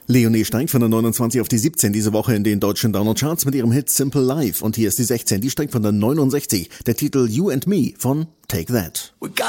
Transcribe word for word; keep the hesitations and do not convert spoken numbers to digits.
Leonie steigt von der neunundzwanzig auf die siebzehn diese Woche in den deutschen Download-Charts mit ihrem Hit Simple Life. Und hier ist die sechzehn, die steigt von der neunundsechzig. Der Titel You and Me von Take That.